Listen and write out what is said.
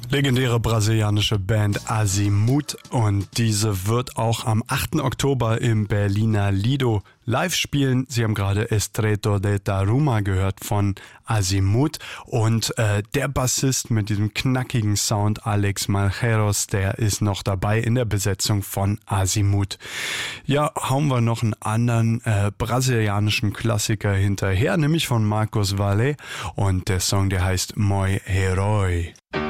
Legendäre brasilianische Band Azimuth, und diese wird auch am 8. Oktober im Berliner Lido live spielen. Sie haben gerade Estreito de Taruma gehört von Azimuth, und der Bassist mit diesem knackigen Sound, Alex Malheiros, der ist noch dabei in der Besetzung von Azimuth. Ja, hauen wir noch einen anderen brasilianischen Klassiker hinterher, nämlich von Marcos Valle, und der Song, der heißt Moi Herói.